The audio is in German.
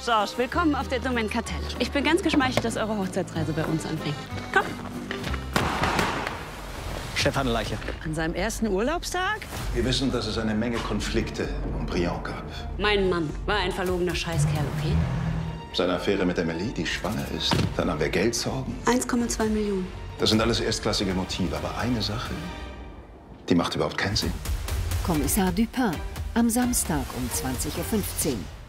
Georges, willkommen auf der Domaine Cartel. Ich bin ganz geschmeichelt, dass eure Hochzeitsreise bei uns anfängt. Komm. Stefan Leiche. An seinem ersten Urlaubstag? Wir wissen, dass es eine Menge Konflikte um Briand gab. Mein Mann war ein verlogener Scheißkerl, okay? Seine Affäre mit Emily, die schwanger ist. Dann haben wir Geldsorgen. 1,2 Millionen. Das sind alles erstklassige Motive. Aber eine Sache, die macht überhaupt keinen Sinn. Kommissar Dupin. Am Samstag um 20:15 Uhr.